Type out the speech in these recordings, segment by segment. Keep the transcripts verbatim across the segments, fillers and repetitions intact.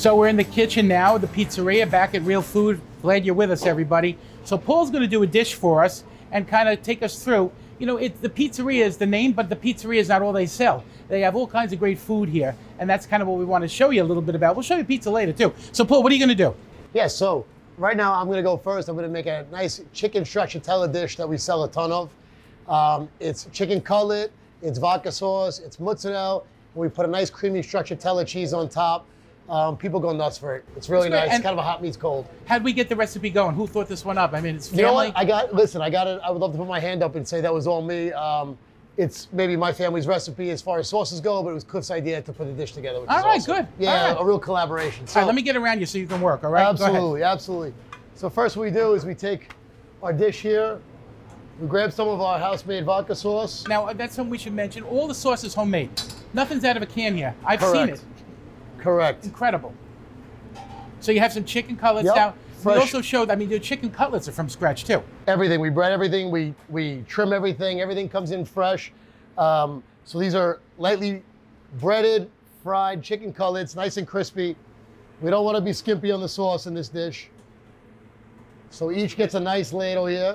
So we're in the kitchen now, the pizzeria, back at Real Food. Glad you're with us, everybody. So Paul's going to do a dish for us and kind of take us through. You know, it, the pizzeria is the name, but the pizzeria is not all they sell. They have all kinds of great food here, and that's kind of what we want to show you a little bit about. We'll show you pizza later, too. So, Paul, what are you going to do? Yeah, so right now I'm going to go first. I'm going to make a nice chicken stracciatella dish that we sell a ton of. Um, it's chicken cutlet, it's vodka sauce, it's mozzarella, and we put a nice creamy stracciatella cheese on top. Um, people go nuts for it. It's really nice. It's kind of a hot meets cold. How'd we get the recipe going? Who thought this one up? I mean, it's family. You know what? I got, listen, I got it. I would love to put my hand up and say that was all me. Um, it's maybe my family's recipe as far as sauces go, but it was Cliff's idea to put the dish together. Which all is right, awesome. good. Yeah, right. a real collaboration. So, all right, let me get around you so you can work, all right? Absolutely, absolutely. So first what we do is we take our dish here, we grab some of our house-made vodka sauce. Now, that's something we should mention. All the sauce is homemade. Nothing's out of a can here. I've Correct. seen it. Correct. Incredible. So you have some chicken cutlets yep. now. Fresh. We also showed, I mean, your chicken cutlets are from scratch too. Everything, we bread everything, we, we trim everything, everything comes in fresh. Um, so these are lightly breaded, fried chicken cutlets, nice and crispy. We don't want to be skimpy on the sauce in this dish. So each gets a nice ladle here.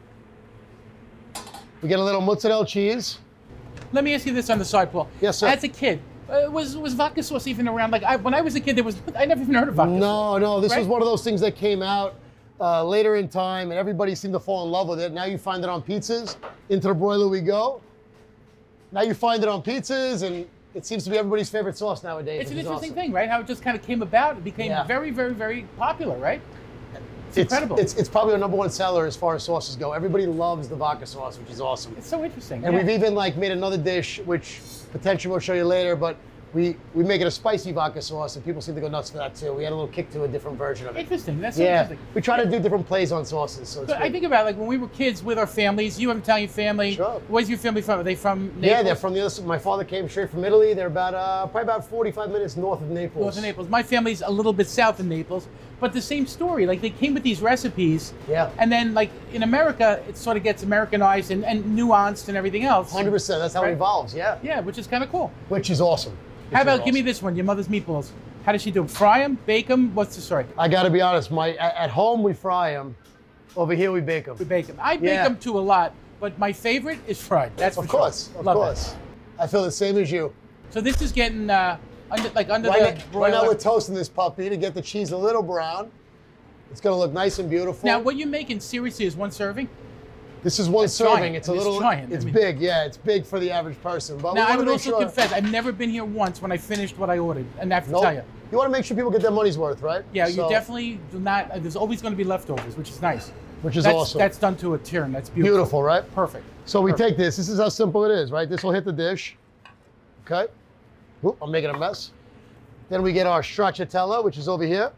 We get a little mozzarella cheese. Let me ask you this on the side, Paul. Yes, sir. As a kid, uh, was was vodka sauce even around? Like I, when I was a kid, there was I never even heard of vodka no, sauce. No, no, this right? was one of those things that came out uh, later in time, and everybody seemed to fall in love with it. Now you find it on pizzas. Into the broiler we go. Now you find it on pizzas, and it seems to be everybody's favorite sauce nowadays. It's an interesting awesome. thing, right? How it just kind of came about. It became yeah. very, very, very popular, right? It's, it's incredible. It's, it's probably our number one seller as far as sauces go. Everybody loves the vodka sauce, which is awesome. It's so interesting. And yeah. we've even like made another dish, which potentially we'll show you later, but we, we make it a spicy vodka sauce, and people seem to go nuts for that too. We had a little kick to a different version of it. Interesting. That's so yeah. interesting. We try to do different plays on sauces. So it's I think about like when we were kids with our families. You have an Italian family. Sure. Where's your family from? Are they from Naples? Yeah, they're from the other side. My father came straight from Italy. They're about uh, probably about forty-five minutes north of Naples. North of Naples. My family's a little bit south of Naples, but the same story. Like they came with these recipes. Yeah. And then like in America, it sort of gets Americanized and, and nuanced and everything else. one hundred percent. That's how right? it evolves. Yeah. Yeah, which is kind of cool. Which is awesome. Which How about, awesome. give me this one, your mother's meatballs. How does she do them? Fry them, bake them? What's the story? I got to be honest. My at, at home we fry them. Over here we bake them. We bake them. I bake Yeah. them too a lot, but my favorite is fried. That's for Of course. sure. Of Love course. That. I feel the same as you. So this is getting uh, under, like under Right, the now, broiler. right now we're toasting this puppy to get the cheese a little brown. It's going to look nice and beautiful. Now, what you're making seriously is one serving? This is one That's serving. giant. It's a It's little. giant. It's I mean- big. Yeah, it's big for the average person. But Now, we I want to would make also sure. confess, I've never been here once when I finished what I ordered, and I have to Nope. tell you. You want to make sure people get their money's worth, right? Yeah, you So- definitely do not, uh, there's always going to be leftovers, which is nice. Which is that's, awesome. That's done to a turn. That's beautiful. Beautiful, right? Perfect. So we Perfect. take this. This is how simple it is, right? This will hit the dish. Okay. Oop, I'm making a mess. Then we get our stracciatella, which is over here.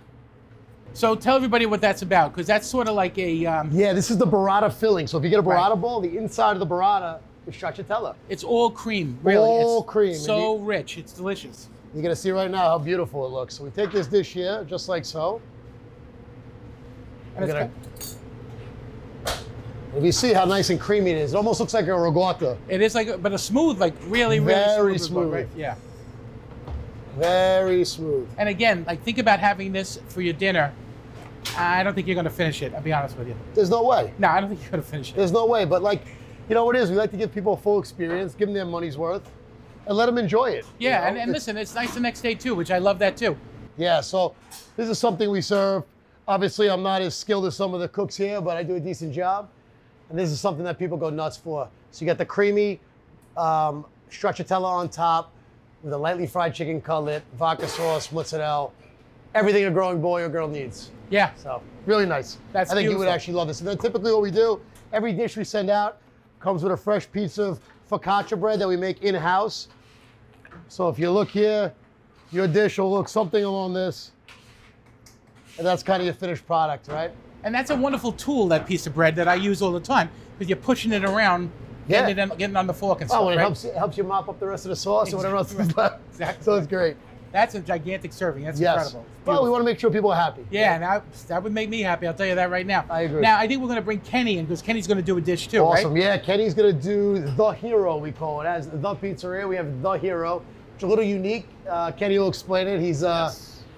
So tell everybody what that's about, because that's sort of like a, um, Yeah, this is the burrata filling. So if you get a burrata Right. ball, the inside of the burrata is stracciatella. it's all cream, really. All it's cream. So And rich. It's delicious. You're gonna see right now how beautiful it looks. So we take this dish here, just like so. And We're it's gonna- If you see how nice and creamy it is, it almost looks like a regatta. It is like, a, but a smooth, like really, really Very smooth, smooth. right? Yeah. Very smooth. And again, like think about having this for your dinner. I don't think you're going to finish it. I'll be honest with you. There's no way. No, I don't think you're going to finish it. There's no way. But like, you know what it is? We like to give people a full experience, give them their money's worth, and let them enjoy it. you Yeah, know? and, and listen, it's nice the next day too, which I love that too. Yeah, so this is something we serve. Obviously, I'm not as skilled as some of the cooks here, but I do a decent job. And this is something that people go nuts for. So you got the creamy um, stracciatella on top with a lightly fried chicken cutlet, vodka sauce, mozzarella, everything a growing boy or girl needs. Yeah. So really nice. That's I think you would beautiful. actually love this. And then typically what we do, every dish we send out comes with a fresh piece of focaccia bread that we make in-house. So if you look here, your dish will look something along this. And that's kind of your finished product, right? And that's a wonderful tool, that piece of bread that I use all the time, because you're pushing it around, getting, Yeah. it in, getting on the fork and stuff. Oh, and it right? helps, it helps you mop up the rest of the sauce or whatever else is left. Exactly. So it's great. That's a gigantic serving. That's Yes. incredible. Well, we Beautiful. want to make sure people are happy. Yeah, now that would make me happy. I'll tell you that right now. I agree. Now I think we're going to bring Kenny in because Kenny's going to do a dish too, Awesome. right? Yeah, Kenny's going to do the hero, we call it. As the pizzeria, we have the hero. It's a little unique. Uh, Kenny will explain it. He's uh, Yes.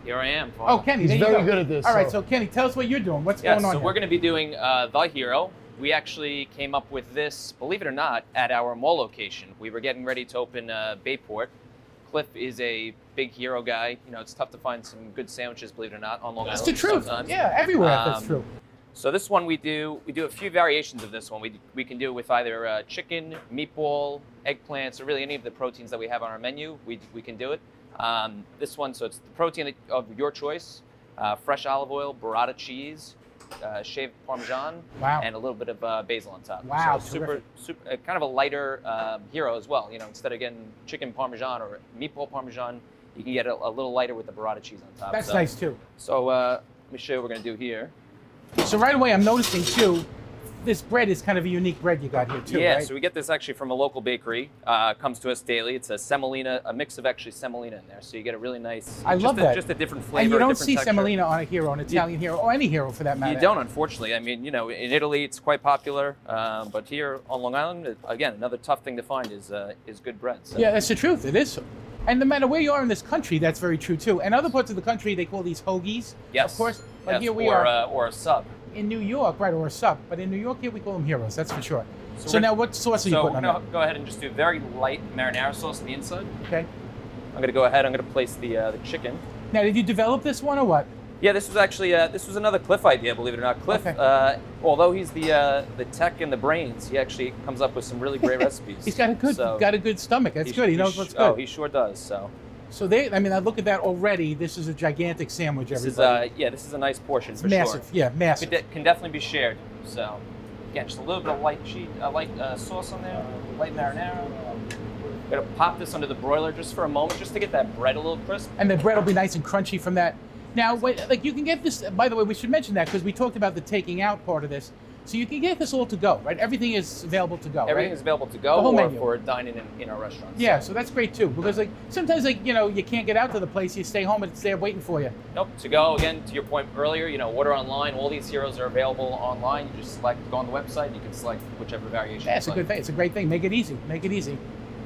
Here I am. Oh, Kenny, He's there you very go. good at this, All right, so- so Kenny, tell us what you're doing. What's Yeah, going on so here? we're going to be doing uh, The Hero. We actually came up with this, believe it or not, at our mall location. We were getting ready to open uh, Bayport. Cliff is a big Hero guy. You know, it's tough to find some good sandwiches, believe it or not, on Long That's Island the truth. sometimes. Yeah, everywhere that's Um, true. So this one we do, we do a few variations of this one. We, we can do it with either uh, chicken, meatball, eggplants, or really any of the proteins that we have on our menu, we, we can do it. Um, this one, so it's the protein that- of your choice, uh, fresh olive oil, burrata cheese, uh, shaved Parmesan, Wow. and a little bit of uh, basil on top. Wow, so super, terrific. super, uh, kind of a lighter um, Hero as well. You know, instead of getting chicken Parmesan or meatball Parmesan, you can get a, a little lighter with the burrata cheese on top. That's So- nice too. So uh, let me show you what we're gonna do here. So right away, I'm noticing too, this bread is kind of a unique bread you got here too, Yeah, right? so we get this actually from a local bakery. Uh, comes to us daily. It's a semolina, a mix of actually semolina in there, so you get a really nice. I just love a, that. Just a different flavor. and you a don't different see texture. semolina on a hero, an Italian hero, or any hero for that matter. You don't, unfortunately. I mean, you know, in Italy it's quite popular, um, but here on Long Island, it- again, another tough thing to find is uh, is good bread. So. Yeah, that's the truth. It is. And no matter where you are in this country, that's very true too. And other parts of the country, they call these hoagies. Yes. Of course. But Yes, here we or, are uh, or a sub. in New York, right, or a sub. But in New York, here we call them heroes. That's for sure. So, we're- now, what sauce are you So putting we're on gonna that? go ahead and just do very light marinara sauce on the inside. Okay. I'm gonna go ahead. I'm gonna place the uh, the chicken. Now, did you develop this one or what? Yeah, this was actually uh, this was another Cliff idea, believe it or not. Cliff, Okay. uh, although he's the uh, the tech and the brains, he actually comes up with some really great recipes. He's got a good, So got a good stomach. That's he- good. He knows sh- what's Oh, good. he sure does. So So they, I mean, I look at that already. This is a gigantic sandwich. this is Everybody. uh, yeah, this is a nice portion it's for massive. sure. Yeah, massive. Can, de- can definitely be shared. So again, just a little bit of light cheese, uh, light uh, sauce on there, light marinara. Gonna pop this under the broiler just for a moment, just to get that bread a little crisp. And the bread will be nice and crunchy from that. Now, wait, like you can get this. By the way, we should mention that because we talked about the taking out part of this. So you can get this all to go, right? Everything is available to go. Everything right? is available to The go whole or menu. for dining in, in our restaurants. Yeah, so that's great too. Because like sometimes like you know you can't get out to the place, you stay home and it's there waiting for you. Nope. To go again to your point earlier, you know, order online. All these heroes are available online. You just select, go on the website. You can select whichever variation. Yeah, it's a you good like. thing. It's a great thing. Make it easy. Make it easy.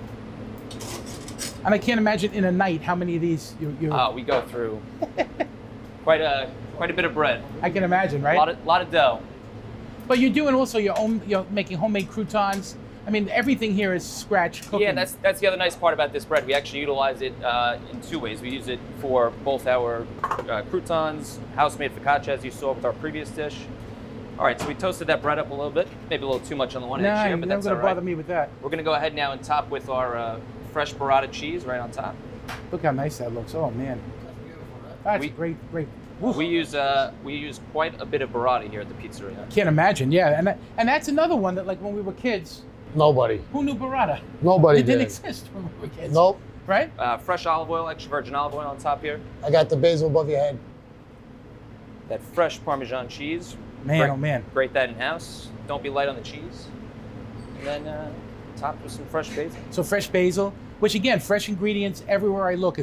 And I can't imagine in a night how many of these you. you Uh, we go through quite a quite a bit of bread, I can imagine, a right? lot of lot of dough. But you're doing also your own. You're making homemade croutons. I mean, everything here is scratch cooking. Yeah, that's that's the other nice part about this bread. We actually utilize it uh, in two ways. We use it for both our uh, croutons, house-made focaccia, as you saw with our previous dish. All right, so we toasted that bread up a little bit, maybe a little too much on the one Nah, edge here, you're but never that's all gonna bother right. me with that. We're gonna go ahead now and top with our uh, fresh burrata cheese right on top. Look how nice that looks. Oh man, that's We- great, great. Oof. We use uh, we use quite a bit of burrata here at the pizzeria. Can't imagine. Yeah, and that, and that's another one that like when we were kids, Nobody. who knew burrata? Nobody It didn't did. exist when we were kids. Nope. Right? Uh, fresh olive oil, extra virgin olive oil on top here. I got the basil above your head. That fresh Parmesan cheese. Man, Grate- oh man. Grate that in house. Don't be light on the cheese. And then uh, topped with some fresh basil. So fresh basil, which again, fresh ingredients everywhere I look.